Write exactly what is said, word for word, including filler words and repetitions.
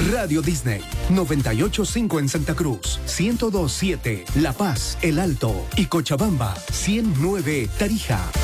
Radio Disney, noventa y ocho punto cinco en Santa Cruz, ciento dos punto siete La Paz, El Alto y Cochabamba, ciento nueve Tarija.